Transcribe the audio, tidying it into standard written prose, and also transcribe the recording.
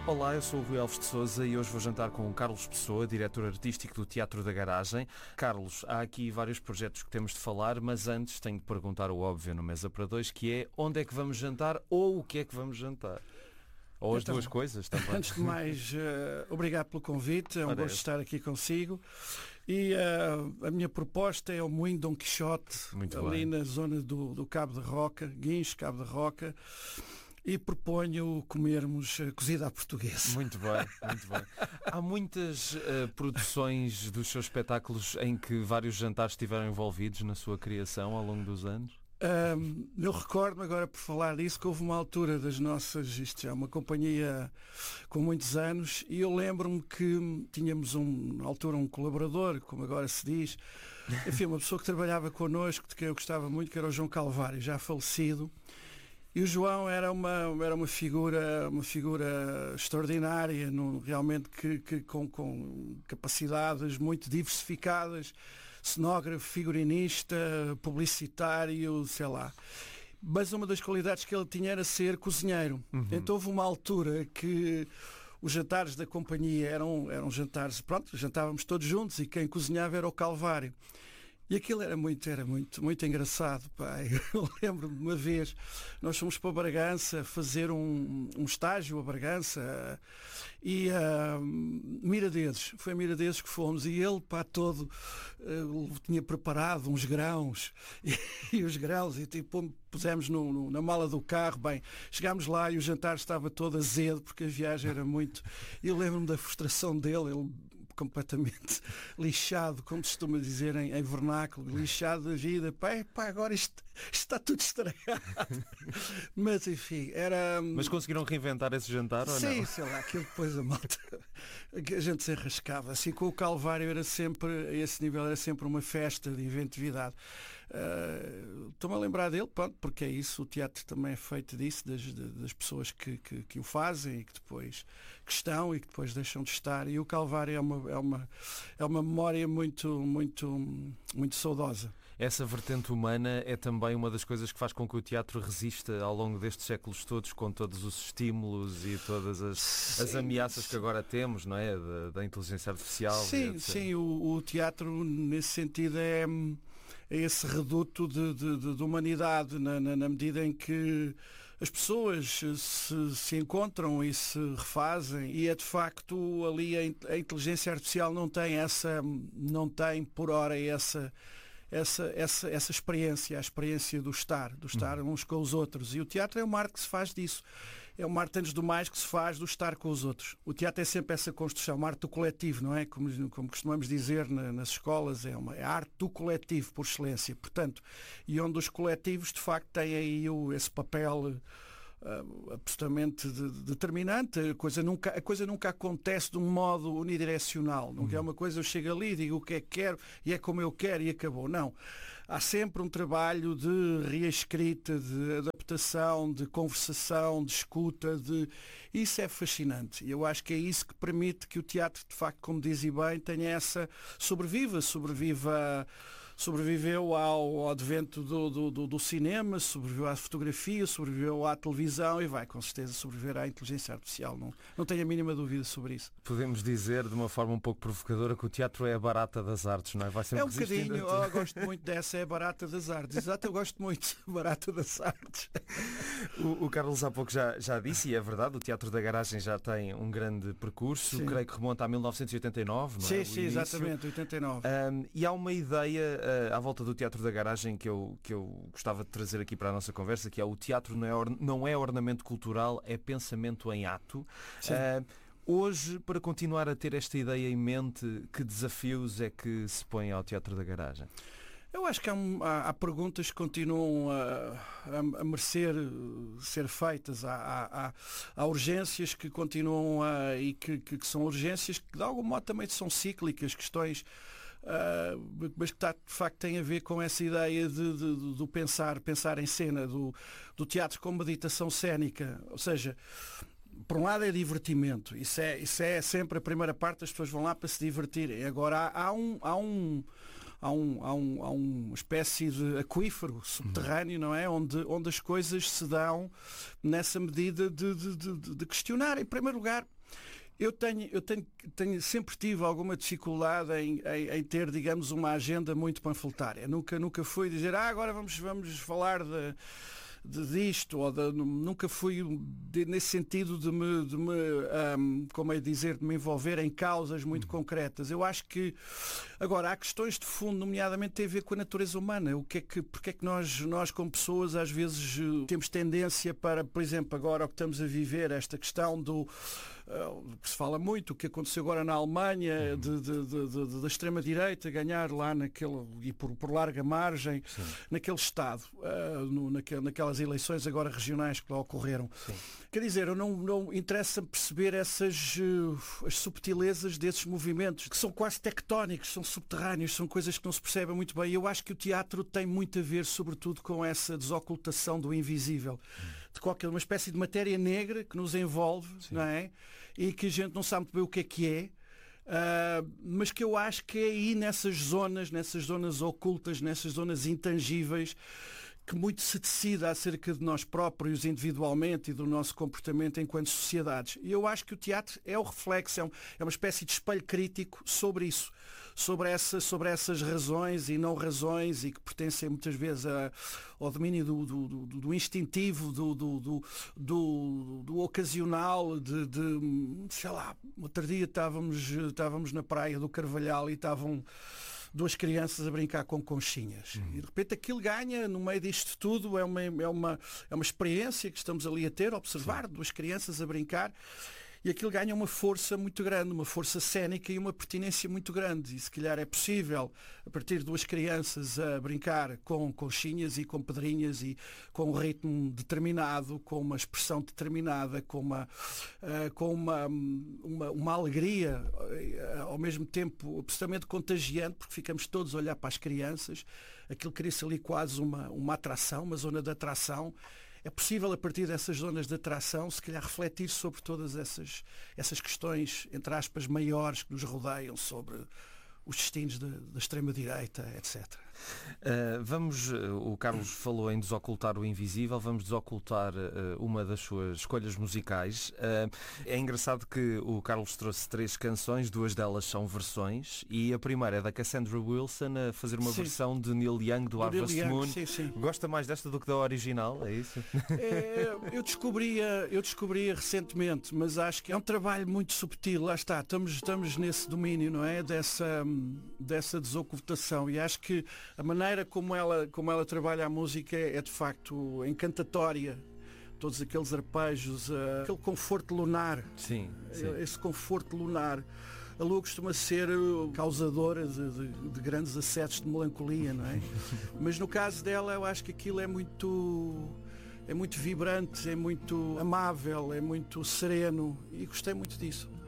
Olá, eu sou o Rui Alves de Sousa e hoje vou jantar com o Carlos Pessoa, diretor artístico do Teatro da Garagem. Carlos, há aqui vários projetos que temos de falar, mas antes tenho de perguntar o óbvio no Mesa para Dois, que é onde é que vamos jantar ou o que é que vamos jantar? Ou as duas coisas também. Antes de mais, obrigado pelo convite, é um gosto estar aqui consigo. E a minha proposta é o Moinho Dom Quixote, ali na zona do Cabo da Roca, Guincho, Cabo da Roca. E proponho comermos cozida à portuguesa. Muito bem, muito bem. Há muitas produções dos seus espetáculos em que vários jantares estiveram envolvidos na sua criação ao longo dos anos? Eu recordo-me agora, por falar disso, que houve uma altura das nossas, isto já é uma companhia com muitos anos, e eu lembro-me que tínhamos na altura um colaborador, como agora se diz, enfim, uma pessoa que trabalhava connosco, de quem eu gostava muito, que era o João Calvário, já falecido. E o João era uma figura extraordinária, realmente com capacidades muito diversificadas, cenógrafo, figurinista, publicitário, sei lá. Mas uma das qualidades que ele tinha era ser cozinheiro. Então houve uma altura que os jantares da companhia eram jantares, pronto, jantávamos todos juntos e quem cozinhava era o Calvário. E aquilo era muito engraçado, pá. Eu lembro-me de uma vez, nós fomos para Bragança fazer um estágio a Bragança e Miradeses, foi a Miradeses que fomos, e ele, pá, todo tinha preparado uns grãos e os grãos, e tipo, pusemos na mala do carro, bem, chegámos lá e o jantar estava todo azedo, porque a viagem era muito... E eu lembro-me da frustração dele, ele completamente lixado, como se costuma dizer em vernáculo, lixado da vida. Pá, agora isto está tudo estragado. Mas enfim, era... Mas conseguiram reinventar esse jantar ou não? Sim, sei lá, aquilo depois a malta... A gente se enrascava. Assim, com o Calvário era sempre, a esse nível, era sempre uma festa de inventividade. Estou-me a lembrar dele, pronto, porque é isso, o teatro também é feito disso, das pessoas que o fazem e que depois que estão e que depois deixam de estar. E o Calvário é uma memória muito saudosa. Essa vertente humana é também uma das coisas que faz com que o teatro resista ao longo destes séculos todos, com todos os estímulos e todas as ameaças que agora temos, não é? Da inteligência artificial. Sim, o teatro nesse sentido é esse reduto de humanidade, na medida em que as pessoas se encontram e se refazem, e é de facto ali a inteligência artificial não tem por hora essa experiência, a experiência do estar uns com os outros. E o teatro é uma arte que se faz disso. É uma arte, antes do mais, que se faz do estar com os outros. O teatro é sempre essa construção, uma arte do coletivo, não é? Como costumamos dizer nas escolas, é a arte do coletivo, por excelência. Portanto, e onde os coletivos, de facto, têm aí esse papel absolutamente determinante. A coisa nunca acontece de um modo unidirecional. Nunca é uma coisa, eu chego ali, digo o que é que quero e é como eu quero e acabou. Não. Há sempre um trabalho de reescrita, de adaptação, de conversação, de escuta. Isso é fascinante. E eu acho que é isso que permite que o teatro, de facto, como dizem bem, tenha essa... Sobreviveu ao advento do cinema, sobreviveu à fotografia, sobreviveu à televisão e vai com certeza sobreviver à inteligência artificial. Não tenho a mínima dúvida sobre isso. Podemos dizer de uma forma um pouco provocadora que o teatro é a barata das artes, não é? Vai sempre um bocadinho, eu gosto muito dessa, é a barata das artes. Exato, eu gosto muito barata das artes. O Carlos há pouco já disse, e é verdade, o Teatro da Garagem já tem um grande percurso, sim. Creio que remonta a 1989, não é? Sim, exatamente, 89. E há uma ideia à volta do Teatro da Garagem que eu gostava de trazer aqui para a nossa conversa, que é: o teatro não é ornamento cultural, é pensamento em ato. Hoje, para continuar a ter esta ideia em mente, que desafios é que se põe ao Teatro da Garagem? Eu acho que há perguntas que continuam a merecer ser feitas. Há urgências que continuam e que são urgências que de algum modo também são cíclicas, questões, mas que de facto têm a ver com essa ideia do pensar em cena, do teatro como meditação cénica. Ou seja, por um lado é divertimento, isso é sempre a primeira parte, as pessoas vão lá para se divertirem. Agora há uma espécie de aquífero subterrâneo, não é? Onde as coisas se dão nessa medida de questionar. Em primeiro lugar, eu sempre tive alguma dificuldade em ter, digamos, uma agenda muito panfletária. Nunca fui dizer, agora vamos falar disto, nunca fui nesse sentido de me envolver em causas muito concretas. Eu acho que agora há questões de fundo, nomeadamente tem a ver com a natureza humana. Porque é que nós como pessoas às vezes temos tendência para, por exemplo, agora o que estamos a viver, esta questão do que se fala muito, o que aconteceu agora na Alemanha, da extrema-direita ganhar lá e por larga margem, sim, naquele Estado, naquelas eleições agora regionais que lá ocorreram. Sim. Quer dizer, eu não interessa perceber as subtilezas desses movimentos, que são quase tectónicos, são subterrâneos, são coisas que não se percebem muito bem. Eu acho que o teatro tem muito a ver, sobretudo, com essa desocultação do invisível, de uma espécie de matéria negra que nos envolve, sim, não é? E que a gente não sabe muito bem o que é, mas que eu acho que é aí nessas zonas ocultas, nessas zonas intangíveis, que muito se decide acerca de nós próprios individualmente e do nosso comportamento enquanto sociedades. E eu acho que o teatro é o reflexo, é uma espécie de espelho crítico sobre isso, sobre essas razões e não razões, e que pertencem muitas vezes ao domínio do instintivo, do ocasional, sei lá, outro dia estávamos na praia do Carvalhal e estavam duas crianças a brincar com conchinhas. E de repente aquilo ganha, no meio disto tudo, é uma experiência que estamos ali a ter, observar, sim, duas crianças a brincar, e aquilo ganha uma força muito grande, uma força cénica e uma pertinência muito grande. E se calhar é possível, a partir de duas crianças a brincar com conchinhas e com pedrinhas e com um ritmo determinado, com uma expressão determinada, com uma alegria, ao mesmo tempo absolutamente contagiante, porque ficamos todos a olhar para as crianças, aquilo cria-se ali quase uma atração, uma zona de atração. É possível, a partir dessas zonas de atração, se calhar refletir sobre todas essas questões, entre aspas, maiores que nos rodeiam, sobre os destinos da extrema-direita, etc. O Carlos falou em desocultar o invisível, vamos desocultar uma das suas escolhas musicais. É engraçado que o Carlos trouxe 3 canções, 2 delas são versões, e a primeira é da Cassandra Wilson a fazer uma, sim, versão de Neil Young do Harvest Moon. Sim, sim. Gosta mais desta do que da original, é isso? Eu descobria recentemente, mas acho que é um trabalho muito subtil. Lá está, estamos nesse domínio, não é? Dessa desocultação, e acho que a maneira como ela trabalha a música é de facto encantatória. Todos aqueles arpejos, aquele conforto lunar. Sim, sim. Esse conforto lunar. A lua costuma ser causadora de grandes acessos de melancolia, não é? Mas no caso dela, eu acho que aquilo é muito vibrante, é muito amável, é muito sereno, e gostei muito disso.